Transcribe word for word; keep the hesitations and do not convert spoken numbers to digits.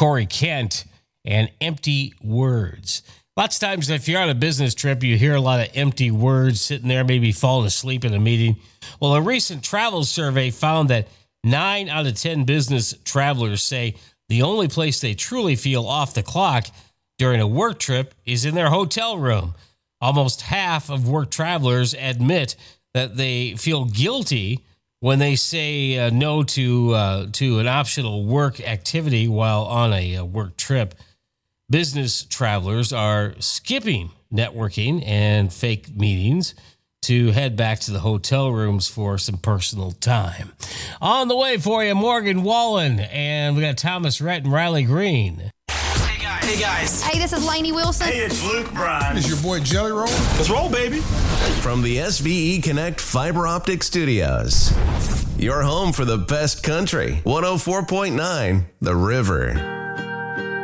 Corey Kent and empty words. Lots of times if you're on a business trip, you hear a lot of empty words sitting there, maybe falling asleep in a meeting. Well, a recent travel survey found that nine out of ten business travelers say the only place they truly feel off the clock during a work trip is in their hotel room. Almost half of work travelers admit that they feel guilty when they say uh, no to uh, to an optional work activity while on a uh, work trip. Business travelers are skipping networking and fake meetings to head back to the hotel rooms for some personal time. On the way for you, Morgan Wallen, and we got Thomas Rhett and Riley Green. Hey guys. Hey guys. Hey, this is Lainey Wilson. Hey, it's Luke Bryan. It's your boy Jelly Roll. Let's roll, baby. From the S V E Connect Fiber Optic Studios, your home for the best country. one oh four point nine The River.